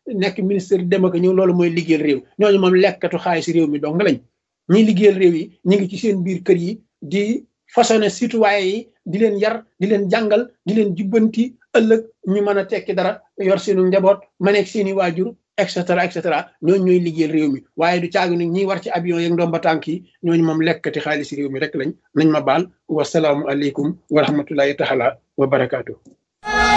nekk ministre dem ak ñëw loolu mooy liggéeyal réew ñooñu moom lekkatu xaalis réew mi dong lañ ñi liggéeyal réew yi ñu ngi ci seen biir kër yi di façonné citoyen yi di leen yar di leen jàngal di leen jubbanti ëllëg ñu mën a tekki dara yor seenu njaboot ma nekk seeni waajur et cetera ñooñu ñooy liggéeyal réew mi waaye du caagi ni ñiy war ci avion yeeg ndomba tànk yi ñooñu moom lekkati xaalis réew mi rek lañ nañ ma baal wasalaamu aleykum wa rahmatullahi taala wa barakaatu.